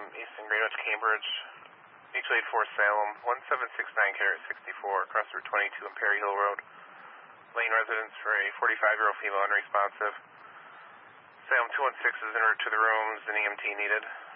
Easton Greenwich, Cambridge, mutual aid 4 Salem, 1769-64, across Route 22 on Perry Hill Road. Lane residence for a 45-year-old female unresponsive. Salem 216 is en route to the rooms, an EMT needed.